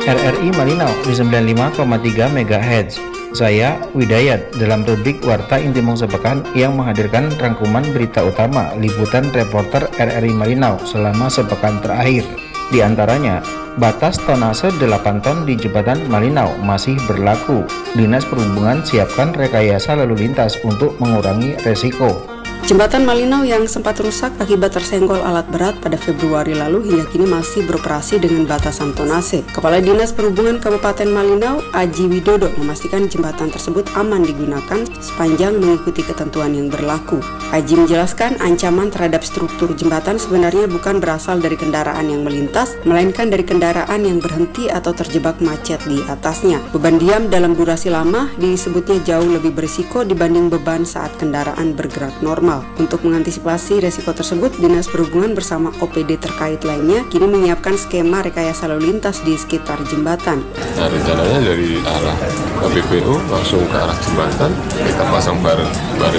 RRI Malinau di 95,3 MHz. Saya Widayat dalam rubrik Warta Intimong Sepekan yang menghadirkan rangkuman berita utama liputan reporter RRI Malinau selama sepekan terakhir. Di antaranya, batas tonase 8 ton di Jembatan Malinau masih berlaku. Dinas Perhubungan siapkan rekayasa lalu lintas untuk mengurangi resiko. Jembatan Malinau yang sempat rusak akibat tersenggol alat berat pada Februari lalu hingga kini masih beroperasi dengan batasan tonase. Kepala Dinas Perhubungan Kabupaten Malinau, Aji Widodo, memastikan jembatan tersebut aman digunakan sepanjang mengikuti ketentuan yang berlaku. Aji menjelaskan ancaman terhadap struktur jembatan sebenarnya bukan berasal dari kendaraan yang melintas, melainkan dari kendaraan yang berhenti atau terjebak macet di atasnya. Beban diam dalam durasi lama disebutnya jauh lebih berisiko dibanding beban saat kendaraan bergerak normal. Untuk mengantisipasi resiko tersebut, Dinas Perhubungan bersama OPD terkait lainnya kini menyiapkan skema rekayasa lalu lintas di sekitar jembatan. Nah, rencananya dari arah KPPU langsung ke arah jembatan, kita pasang barir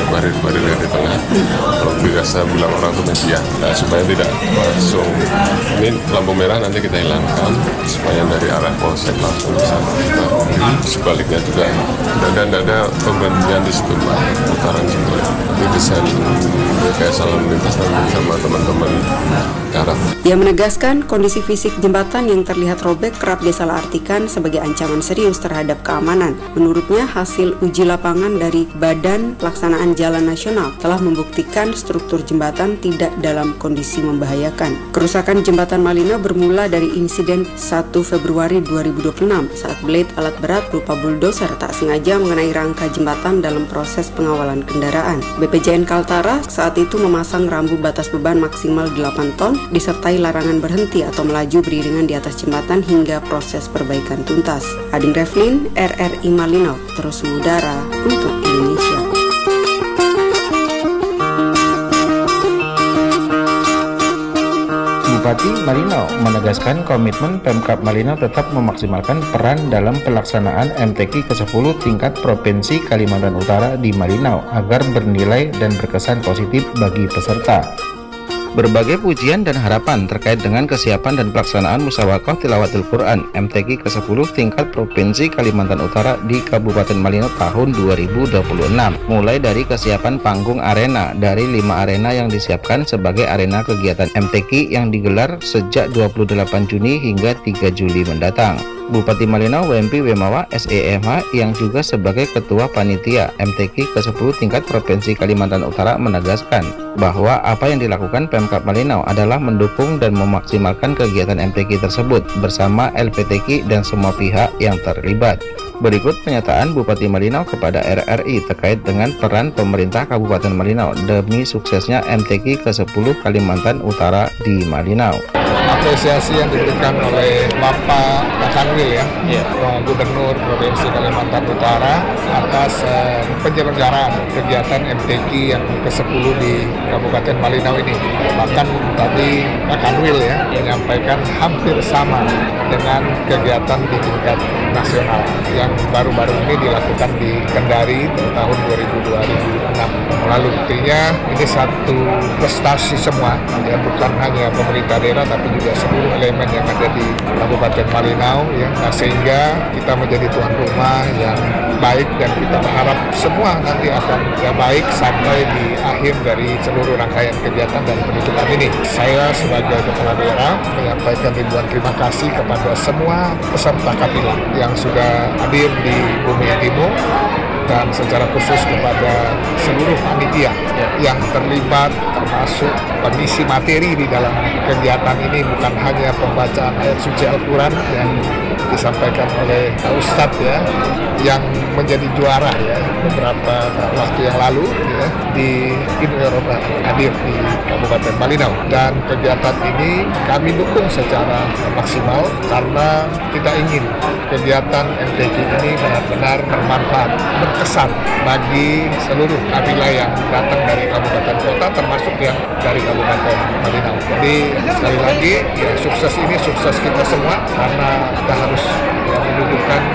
di tengah. Kalau biasa bilang orang itu media, nah, supaya tidak langsung ini lampu merah nanti kita hilangkan, supaya dari arah polsek langsung bisa sebaliknya juga. Dan ada pemberhentian di situ putaran semua. Ini desain rekayasa lalu lintas nanti sama teman-teman darat. Ia menegaskan kondisi fisik jembatan yang terlihat robek kerap disalahartikan sebagai ancaman serius terhadap keamanan. Menurutnya, hasil uji lapangan dari Badan Pelaksanaan Jalan Nasional telah membuktikan struktur jembatan tidak dalam kondisi membahayakan. Kerusakan jembatan Malinau bermula dari insiden 1 Februari 2026 saat blade alat berat berupa bulldozer tak sengaja mengenai rangka jembatan dalam proses pengawalan kendaraan. BPJN Kaltara saat itu memasang rambu batas beban maksimal 8 ton disertai larangan berhenti atau melaju beriringan di atas jembatan hingga proses perbaikan tuntas. Ading Revlin, RRI Malinau, terus mengudara untuk Indonesia. Bupati Malinau menegaskan komitmen Pemkab Malinau tetap memaksimalkan peran dalam pelaksanaan MTQ ke-10 tingkat Provinsi Kalimantan Utara di Malinau agar bernilai dan berkesan positif bagi peserta. Berbagai pujian dan harapan terkait dengan kesiapan dan pelaksanaan musyawarah tilawatul Quran MTQ ke-10 tingkat Provinsi Kalimantan Utara di Kabupaten Malinau tahun 2026. Mulai dari kesiapan panggung arena dari 5 arena yang disiapkan sebagai arena kegiatan MTQ yang digelar sejak 28 Juni hingga 3 Juli mendatang. Bupati Malinau WMP Wemawa SEMH yang juga sebagai Ketua Panitia MTQ ke-10 tingkat Provinsi Kalimantan Utara menegaskan bahwa apa yang dilakukan Pemkab Malinau adalah mendukung dan memaksimalkan kegiatan MTQ tersebut bersama LPTQ dan semua pihak yang terlibat. Berikut pernyataan Bupati Malinau kepada RRI terkait dengan peran pemerintah Kabupaten Malinau demi suksesnya MTQ ke-10 Kalimantan Utara di Malinau. Apresiasi yang diberikan oleh Bapak Kanwil Gubernur Provinsi Kalimantan Utara atas penyelenggaraan kegiatan MTQ yang ke-10 di Kabupaten Malinau ini. Bahkan tadi Pak Kanwil menyampaikan hampir sama dengan kegiatan di tingkat nasional yang baru-baru ini dilakukan di Kendari tahun 2026 lalu. Artinya ini satu prestasi semua, bukan hanya pemerintah daerah tapi juga seluruh elemen yang ada di Kabupaten Malinau, Nah, sehingga kita menjadi tuan rumah yang baik dan kita berharap semua nanti akan baik sampai di akhir dari seluruh rangkaian kegiatan dan penutupan ini. Saya sebagai kepala daerah menyampaikan ribuan terima kasih kepada semua peserta Kapila yang sudah hadir di Bumi Timur dan secara khusus kepada seluruh panitia yang terlibat, termasuk pengisi materi di dalam kegiatan ini, bukan hanya pembacaan ayat suci Al-Quran yang disampaikan oleh Ustadz yang menjadi juara beberapa waktu yang lalu di Eropa hadir di Kabupaten Malinau, dan kegiatan ini kami dukung secara maksimal karena kita ingin kegiatan MTQ ini benar-benar bermanfaat, berkesan bagi seluruh kabilah yang datang dari kabupaten kota termasuk yang dari Kabupaten Malinau. Jadi sekali lagi sukses ini sukses kita semua karena kita harus mendudukan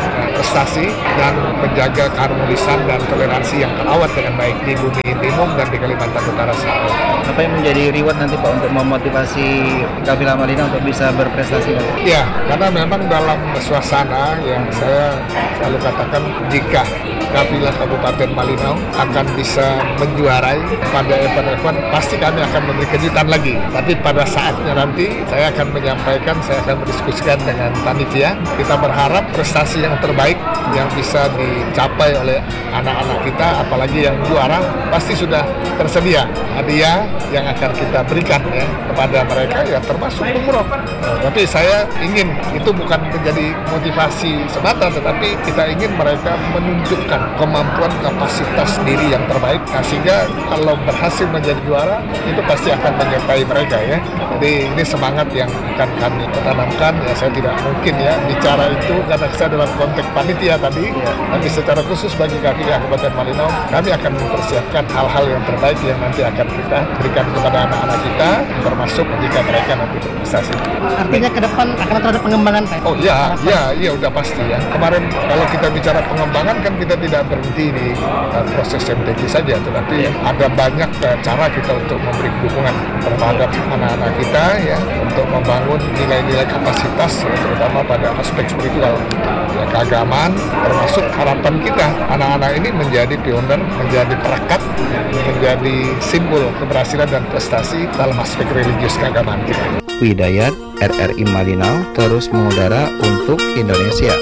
berprestasi dan menjaga keharmonisan dan toleransi yang terawat dengan baik di bumi Intimum dan di Kalimantan Utara sendiri. Apa yang menjadi reward nanti Pak untuk memotivasi kafilah Malina untuk bisa berprestasi? Ya, karena memang dalam suasana yang saya selalu katakan, jika kafilah Kabupaten Malinau akan bisa menjuarai pada event-event, pasti kami akan memberi kejutan lagi. Tapi pada saatnya nanti saya akan menyampaikan, saya akan berdiskusikan dengan panitia. Kita berharap prestasi yang terbaik yang bisa dicapai oleh anak-anak kita, apalagi yang juara, pasti sudah tersedia hadiah yang akan kita berikan ya kepada mereka, ya termasuk umroh. Tapi saya ingin itu bukan menjadi motivasi semata, tetapi kita ingin mereka menunjukkan kemampuan kapasitas diri yang terbaik, sehingga kalau berhasil menjadi juara itu pasti akan menyertai mereka ya. Jadi ini semangat yang akan kami tanamkan ya. Saya tidak mungkin ya bicara itu karena saya dalam konteks panitia tadi, tapi secara khusus bagi kafilah Kabupaten Malinau, kami akan mempersiapkan hal-hal yang terbaik yang nanti akan kita berikan kepada anak-anak kita, termasuk jika mereka nanti berprestasi. Artinya ke depan akan ada pengembangan Pak? Oh iya, udah pasti ya. Kemarin kalau kita bicara pengembangan kan kita tidak berhenti di proses MTQ saja, tetapi ada banyak cara kita untuk memberi dukungan terhadap anak-anak kita ya, untuk membangun nilai-nilai kapasitas ya, terutama pada aspek spiritual ya, keagamaan, termasuk harapan kita anak-anak ini menjadi pioner, menjadi perekat, menjadi simbol keberhasilan dan prestasi dalam aspek religius keagamaan kita. Widayat, RRI Malinau terus mengudara untuk Indonesia.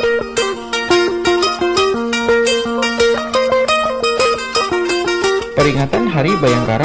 Peringatan Hari Bayangkara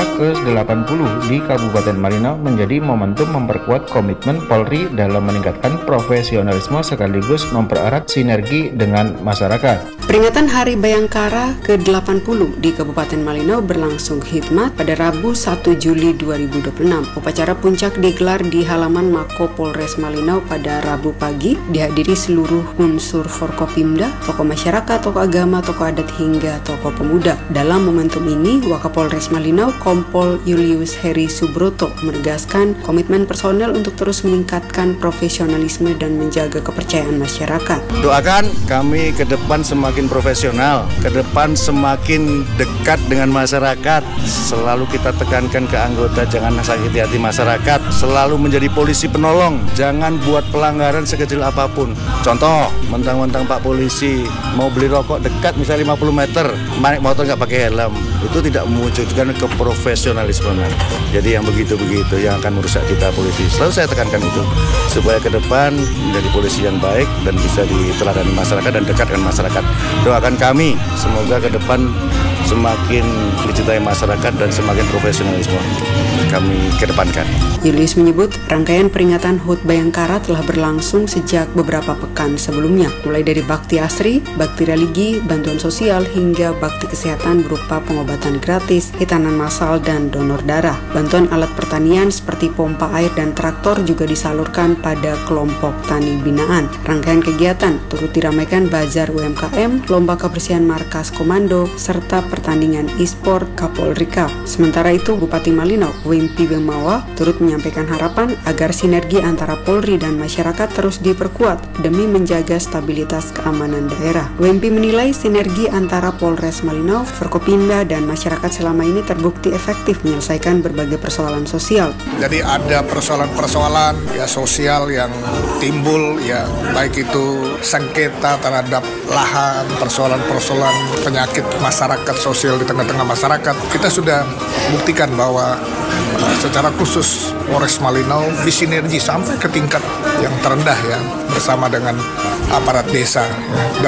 ke-80 di Kabupaten Malinau menjadi momentum memperkuat komitmen Polri dalam meningkatkan profesionalisme sekaligus mempererat sinergi dengan masyarakat. Peringatan Hari Bayangkara ke-80 di Kabupaten Malinau berlangsung khidmat pada Rabu 1 Juli 2026. Upacara puncak digelar di halaman Mako Polres Malinau pada Rabu pagi, dihadiri seluruh unsur Forkopimda, tokoh masyarakat, tokoh agama, tokoh adat hingga tokoh pemuda. Dalam momentum ini, Wakapolres Malinau Kompol Julius Heri Subroto menegaskan komitmen personel untuk terus meningkatkan profesionalisme dan menjaga kepercayaan masyarakat. Doakan kami ke depan semakin profesional, ke depan semakin dekat dengan masyarakat. Selalu kita tekankan ke anggota, jangan sakiti hati masyarakat, selalu menjadi polisi penolong, jangan buat pelanggaran sekecil apapun. Contoh, mentang-mentang Pak Polisi mau beli rokok dekat misalnya 50 meter, naik motor nggak pakai helm, itu tidak mewujudkan keprofesionalisme. Jadi yang begitu-begitu yang akan merusak kita polisi. Selalu saya tekankan itu, supaya ke depan menjadi polisi yang baik dan bisa diteladani masyarakat dan dekat dengan masyarakat. Doakan kami, semoga ke depan semakin dicintai masyarakat dan semakin profesionalisme kami kedepankan. Julius menyebut rangkaian peringatan HUT Bayangkara telah berlangsung sejak beberapa pekan sebelumnya, mulai dari bakti asri, bakti religi, bantuan sosial, hingga bakti kesehatan berupa pengobatan gratis, hitanan massal, dan donor darah. Bantuan alat pertanian seperti pompa air dan traktor juga disalurkan pada kelompok tani binaan. Rangkaian kegiatan turut diramaikan bazar UMKM, lomba kebersihan markas komando, serta pertandingan e-sport Kapolri Cup. Sementara itu, Bupati Malinau, Wempi Bemawa, turut menyampaikan harapan agar sinergi antara Polri dan masyarakat terus diperkuat demi menjaga stabilitas keamanan daerah. Wempi menilai sinergi antara Polres Malinau, Forkopimda, dan masyarakat selama ini terbukti efektif menyelesaikan berbagai persoalan sosial. Jadi ada persoalan-persoalan ya sosial yang timbul ya, baik itu sengketa terhadap lahan, persoalan-persoalan penyakit masyarakat sosial di tengah-tengah masyarakat. Kita sudah buktikan bahwa secara khusus Polres Malinau bersinergi sampai ke tingkat yang terendah ya, bersama dengan aparat desa ya. Dan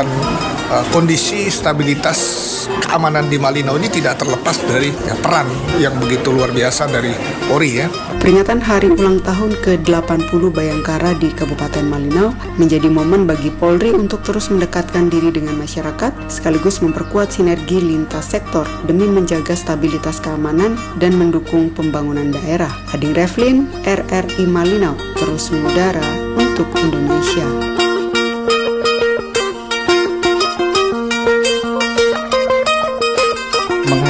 kondisi stabilitas keamanan di Malinau ini tidak terlepas dari peran yang begitu luar biasa dari Polri ya. Peringatan hari ulang tahun ke-80 Bayangkara di Kabupaten Malinau menjadi momen bagi Polri untuk terus mendekatkan diri dengan masyarakat sekaligus memperkuat sinergi lintas sektor demi menjaga stabilitas keamanan dan mendukung pembangunan daerah. Ading Revlin, RRI Malinau, terus mengudara untuk Indonesia.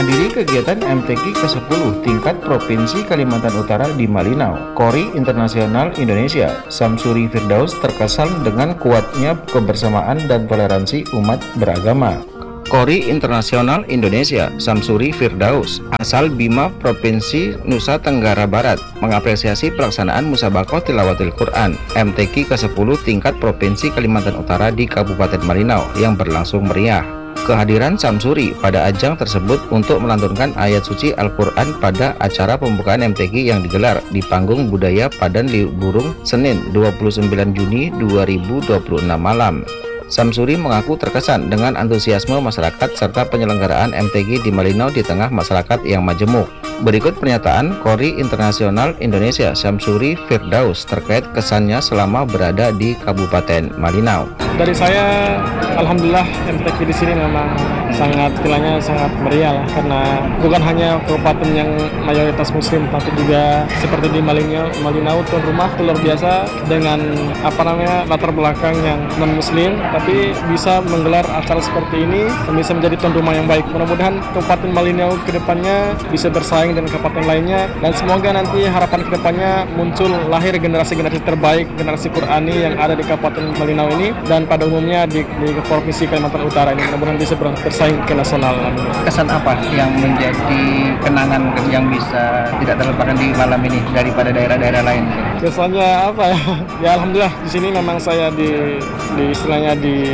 Menghadiri kegiatan MTQ ke-10 tingkat Provinsi Kalimantan Utara di Malinau, Qori Internasional Indonesia, Samsuri Firdaus terkesan dengan kuatnya kebersamaan dan toleransi umat beragama. Qori Internasional Indonesia, Samsuri Firdaus, asal Bima, Provinsi Nusa Tenggara Barat, mengapresiasi pelaksanaan Musabakoh Tilawatil Quran MTQ ke-10 tingkat Provinsi Kalimantan Utara di Kabupaten Malinau yang berlangsung meriah. Kehadiran Samsuri pada ajang tersebut untuk melantunkan ayat suci Al-Quran pada acara pembukaan MTQ yang digelar di Panggung Budaya Padan Burung Senin 29 Juni 2026 malam. Samsuri mengaku terkesan dengan antusiasme masyarakat serta penyelenggaraan MTQ di Malinau di tengah masyarakat yang majemuk. Berikut pernyataan Qori Internasional Indonesia Samsuri Firdaus terkait kesannya selama berada di Kabupaten Malinau. Dari saya, alhamdulillah MTQ di sini memang sangat meriah lah, karena bukan hanya kabupaten yang mayoritas muslim, tapi juga seperti di Malinau tuan rumah itu luar biasa dengan latar belakang yang non muslim, tapi bisa menggelar acara seperti ini dan bisa menjadi tuan rumah yang baik. Mudah-mudahan Kabupaten Malinau kedepannya bisa bersaing dengan kabupaten lainnya, dan semoga nanti harapan kedepannya muncul lahir generasi-generasi terbaik, generasi Qurani yang ada di Kabupaten Malinau ini dan pada umumnya di Provinsi Kalimantan Utara ini. Mudah-mudahan bisa bersaing ke nasional. Kesan apa yang menjadi kenangan yang bisa tidak terlupakan di malam ini daripada daerah-daerah lain? Kesannya apa ya? Ya alhamdulillah di sini memang saya istilahnya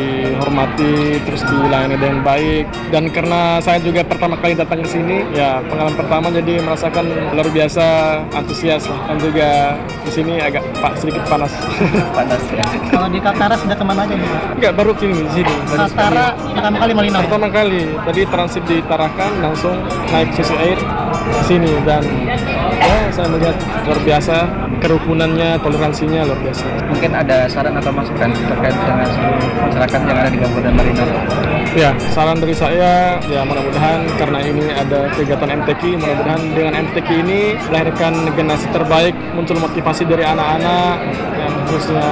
dihormati, terus dilayani dengan baik, dan karena saya juga pertama kali datang ke sini, ya pengalaman pertama jadi merasakan luar biasa antusias lah, dan juga di sini agak sedikit panas. Panas ya. Kalau di Kaltara sudah kemana aja nih? Enggak, baru di sini. Kaltara pertama kali Malinau? Pertama kali, tadi transit di Tarakan, langsung naik sisi air ke sini, dan ya saya melihat luar biasa kerukunannya, toleransinya luar biasa. Mungkin ada saran atau masukan terkait dengan seluruh masyarakat yang ada di Kabupaten Malinau? Ya, saran dari saya, ya mudah-mudahan karena ini ada kegiatan MTQ, mudah-mudahan dengan MTQ ini melahirkan generasi terbaik, muncul motivasi dari anak-anak, yang khususnya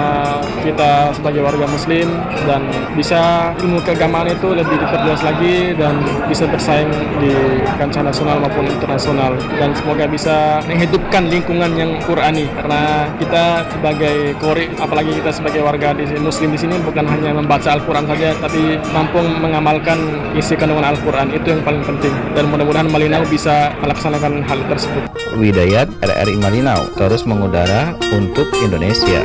kita sebagai warga muslim, dan bisa ilmu keagamaan itu lebih diperluas lagi dan bisa bersaing di kancah nasional maupun internasional, dan semoga bisa menghidupkan lingkungan yang Qurani, karena kita sebagai Qori, apalagi kita sebagai warga muslim di sini bukan hanya membaca Al-Quran saja, tapi mampu mengamalkan isi kandungan Al-Quran, itu yang paling penting, dan mudah-mudahan Malinau bisa melaksanakan hal tersebut. Widayat, RRI Malinau, terus mengudara untuk Indonesia.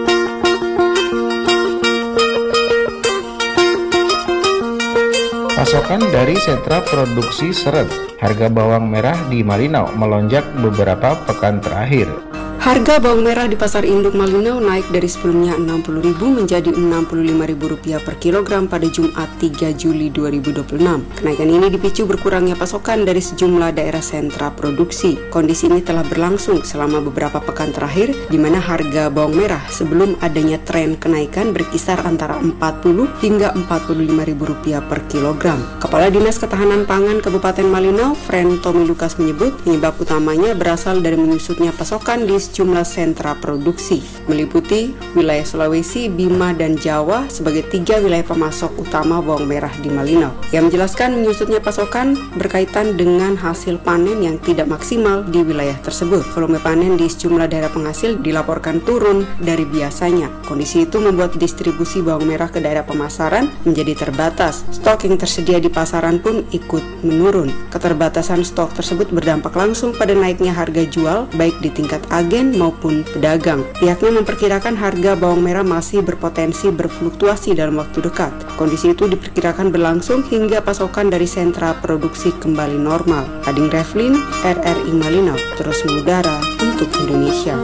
Pasokan dari sentra produksi seret, harga bawang merah di Malinau melonjak beberapa pekan terakhir. Harga bawang merah di Pasar Induk Malinau naik dari sebelumnya Rp60.000 menjadi Rp65.000 per kilogram pada Jumat 3 Juli 2026. Kenaikan ini dipicu berkurangnya pasokan dari sejumlah daerah sentra produksi. Kondisi ini telah berlangsung selama beberapa pekan terakhir, di mana harga bawang merah sebelum adanya tren kenaikan berkisar antara Rp40 hingga Rp45.000 per kilogram. Kepala Dinas Ketahanan Pangan Kabupaten Malinau, Fren Tommy Lukas menyebut penyebab utamanya berasal dari menyusutnya pasokan di sejumlah sentra produksi, meliputi wilayah Sulawesi, Bima, dan Jawa sebagai 3 wilayah pemasok utama bawang merah di Malinau. Yang menjelaskan menyusutnya pasokan berkaitan dengan hasil panen yang tidak maksimal di wilayah tersebut. Volume panen di sejumlah daerah penghasil dilaporkan turun dari biasanya. Kondisi itu membuat distribusi bawang merah ke daerah pemasaran menjadi terbatas. Stok yang tersedia di pasaran pun ikut menurun. Keterbatasan stok tersebut berdampak langsung pada naiknya harga jual baik di tingkat agen maupun pedagang. Pihaknya memperkirakan harga bawang merah masih berpotensi berfluktuasi dalam waktu dekat. Kondisi itu diperkirakan berlangsung hingga pasokan dari sentra produksi kembali normal. Ading Revlin, RRI Malinau, terus mengudara untuk Indonesia.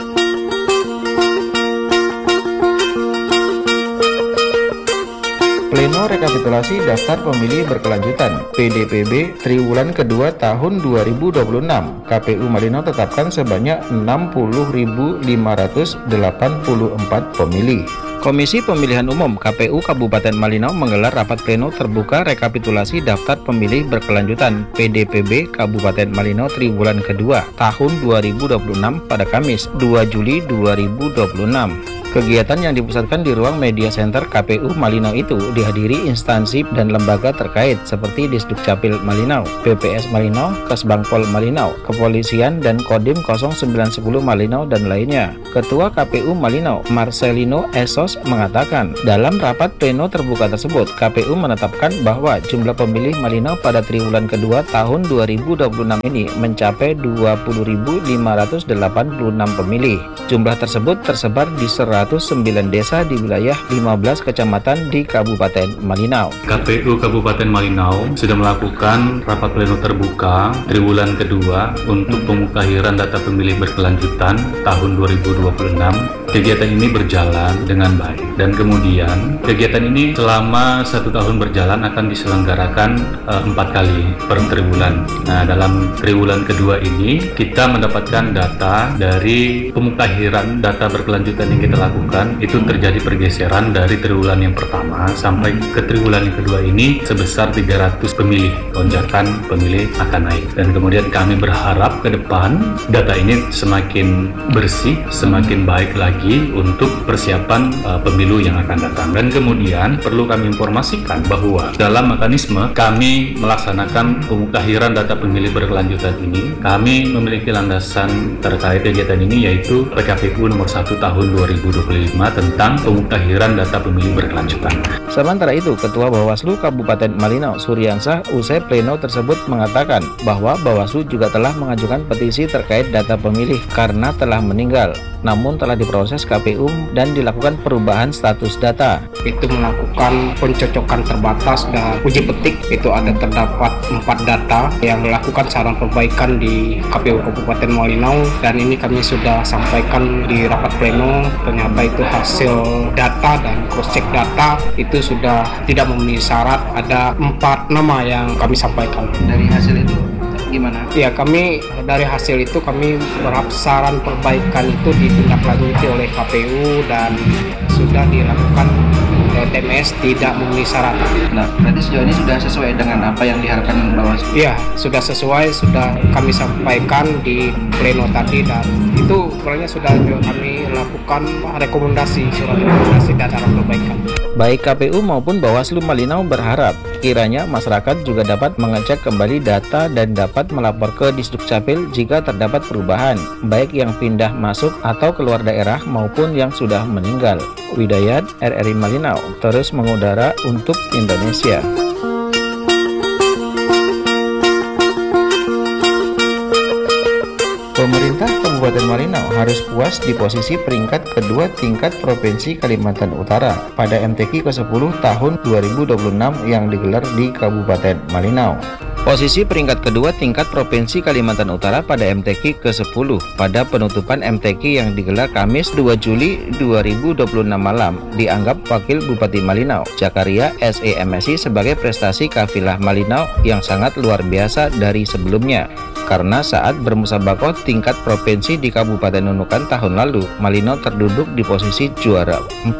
Pleno rekapitulasi daftar pemilih berkelanjutan PDPB triwulan kedua tahun 2026. KPU Malinau tetapkan sebanyak 60.584 pemilih. Komisi Pemilihan Umum KPU Kabupaten Malinau menggelar rapat pleno terbuka rekapitulasi daftar pemilih berkelanjutan PDPB Kabupaten Malinau triwulan kedua tahun 2026 pada Kamis 2 Juli 2026. Kegiatan yang dipusatkan di ruang media center KPU Malinau itu dihadiri instansi dan lembaga terkait seperti Disdukcapil Malinau, PPS Malinau, Kesbangpol Malinau, Kepolisian dan Kodim 0910 Malinau dan lainnya. Ketua KPU Malinau, Marcelino Esos mengatakan, dalam rapat pleno terbuka tersebut, KPU menetapkan bahwa jumlah pemilih Malinau pada triwulan kedua tahun 2026 ini mencapai 20.586 pemilih. Jumlah tersebut tersebar di 109 desa di wilayah 15 kecamatan di Kabupaten Malinau. KPU Kabupaten Malinau sudah melakukan rapat pleno terbuka triwulan kedua untuk pemuktahiran data pemilih berkelanjutan tahun 2026. Kegiatan ini berjalan dengan baik dan kemudian kegiatan ini selama 1 tahun berjalan akan diselenggarakan 4 kali per triwulan. Nah, dalam triwulan kedua ini kita mendapatkan data dari pemuktahiran data berkelanjutan yang kita lakukan itu terjadi pergeseran dari triwulan yang pertama sampai ke triwulan yang kedua ini sebesar 300 pemilih, lonjakan pemilih akan naik dan kemudian kami berharap ke depan data ini semakin bersih, semakin baik lagi untuk persiapan pemilu yang akan datang. Dan kemudian perlu kami informasikan bahwa dalam mekanisme kami melaksanakan pemuktahiran data pemilih berkelanjutan ini, kami memiliki landasan terkait kegiatan ini yaitu PKPU nomor 1 tahun 2025 tentang pemuktahiran data pemilih berkelanjutan. Sementara itu, Ketua Bawaslu Kabupaten Malinau, Suryansah, usai pleno tersebut mengatakan bahwa Bawaslu juga telah mengajukan petisi terkait data pemilih karena telah meninggal, namun telah diproses KPU dan dilakukan perubahan status data. Itu melakukan pencocokan terbatas dan uji petik. Itu ada terdapat 4 data yang melakukan saran perbaikan di KPU Kabupaten Malinau dan ini kami sudah sampaikan di rapat pleno. Ternyata itu hasil data dan cross check data itu sudah tidak memenuhi syarat. Ada 4 nama yang kami sampaikan. Dari hasil itu gimana? Ya, kami dari hasil itu kami berharap saran perbaikan itu ditindaklanjuti oleh KPU dan sudah dilakukan TMS tidak memenuhi syarat. Nah, berarti sejauh ini sudah sesuai dengan apa yang diharapkan Bawaslu? Iya, sudah sesuai, sudah kami sampaikan di pleno tadi dan itu sebenarnya sudah kami lakukan rekomendasi, surat rekomendasi dan saran perbaikan. Baik KPU maupun Bawaslu Malinau berharap kiranya masyarakat juga dapat mengecek kembali data dan dapat melapor ke Disdukcapil jika terdapat perubahan, baik yang pindah masuk atau keluar daerah maupun yang sudah meninggal. Widayat, RRI Malinau, terus mengudara untuk Indonesia. Pemerintah Kabupaten Malinau harus puas di posisi peringkat kedua tingkat Provinsi Kalimantan Utara pada MTQ ke-10 tahun 2026 yang digelar di Kabupaten Malinau. Posisi peringkat kedua tingkat Provinsi Kalimantan Utara pada MTQ ke-10 pada penutupan MTQ yang digelar Kamis 2 Juli 2026 malam dianggap Wakil Bupati Malinau, Jakaria SEMSI sebagai prestasi kafilah Malinau yang sangat luar biasa dari sebelumnya. Karena saat bermusabakoh tingkat provinsi di Kabupaten Nunukan tahun lalu, Malinau terduduk di posisi juara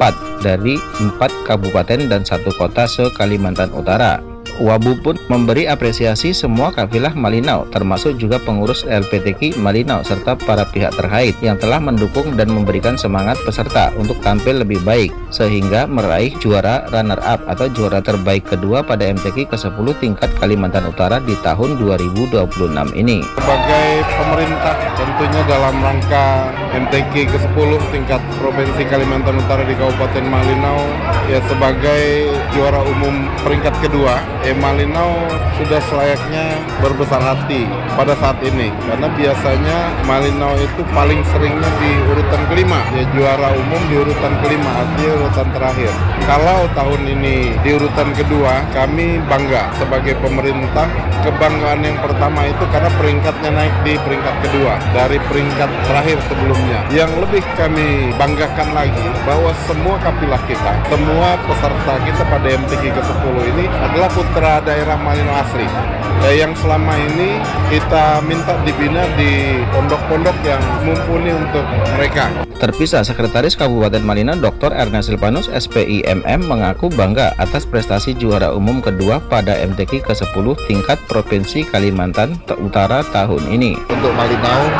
4 dari 4 kabupaten dan 1 kota se-Kalimantan Utara. Wabu pun memberi apresiasi semua kafilah Malinau, termasuk juga pengurus LPTQ Malinau serta para pihak terkait yang telah mendukung dan memberikan semangat peserta untuk tampil lebih baik, sehingga meraih juara runner-up atau juara terbaik kedua pada MTQ ke-10 tingkat Kalimantan Utara di tahun 2026 ini. Sebagai pemerintah tentunya dalam rangka MTQ ke-10 tingkat Provinsi Kalimantan Utara di Kabupaten Malinau, ya sebagai juara umum peringkat kedua, Malinau sudah selayaknya berbesar hati pada saat ini karena biasanya Malinau itu paling seringnya di urutan kelima, ya juara umum di urutan kelima, artinya urutan terakhir. Kalau tahun ini di urutan kedua, kami bangga sebagai pemerintah. Kebanggaan yang pertama itu karena peringkatnya naik di peringkat kedua dari peringkat terakhir sebelumnya. Yang lebih kami banggakan lagi bahwa semua kafilah kita, semua peserta kita pada MTQ ke-10 ini adalah putra daerah Malinau asli, yang selama ini kita minta dibina di pondok-pondok yang mumpuni untuk mereka. Terpisah, Sekretaris Kabupaten Malinau Dr. Ernest Silvanus SPIMM mengaku bangga atas prestasi juara umum kedua pada MTQ ke-10 tingkat Provinsi Kalimantan Utara tahun ini. Untuk Malinau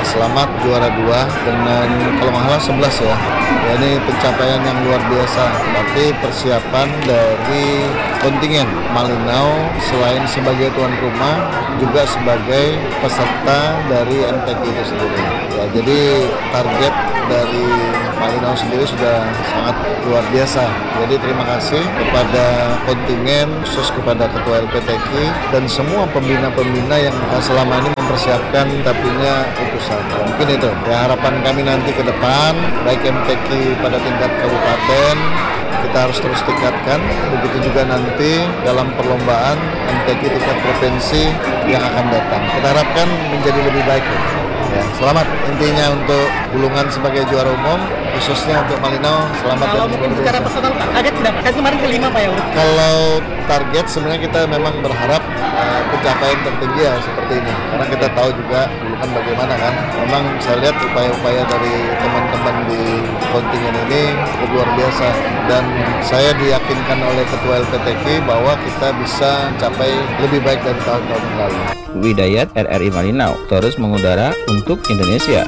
selamat juara 2 dengan kalau nggak salah 11 ya. Ya, ini pencapaian yang luar biasa. Tapi persiapan dari kontingen Malinau selain sebagai tuan rumah juga sebagai peserta dari MTQ itu sendiri. Ya, jadi target dari Malinau sendiri sudah sangat luar biasa. Jadi terima kasih kepada kontingen, khusus kepada Ketua LPTQ dan semua pembina-pembina yang selama ini mempersiapkan tapinya utusan. Mungkin itu ya harapan kami nanti ke depan, baik MTQ pada tingkat kabupaten kita harus terus tingkatkan, begitu juga nanti dalam perlombaan MTQ tingkat provinsi yang akan datang. Kita harapkan menjadi lebih baik. Ya, selamat intinya untuk Bulungan sebagai juara umum, khususnya untuk Malinau, selamat. Kalau mungkin secara personal Pak, target sudah kan kemarin kelima Pak ya? Kalau target sebenarnya kita memang berharap pencapaian tertinggi ya seperti ini, karena kita tahu juga Bulungan bagaimana kan. Memang saya lihat upaya-upaya dari teman-teman di kontingen ini luar biasa, dan saya diyakinkan oleh Ketua LPTQ bahwa kita bisa mencapai lebih baik dari tahun-tahun yang lalu. Widayat, RRI Malinau, terus mengudara untuk Indonesia.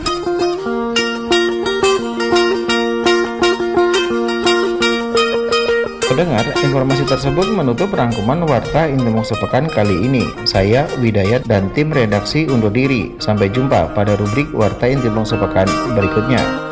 Pendengar, informasi tersebut menutup rangkuman Warta Intimung Sepekan kali ini. Saya, Widayat, dan tim redaksi undur diri. Sampai jumpa pada rubrik Warta Intimung Sepekan berikutnya.